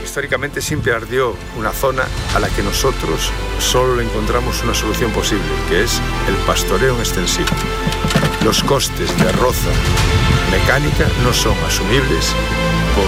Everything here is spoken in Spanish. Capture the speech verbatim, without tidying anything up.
históricamente siempre ardió una zona a la que nosotros solo le encontramos una solución posible, que es el pastoreo en extensivo. Los costes de roza mecánica no son asumibles por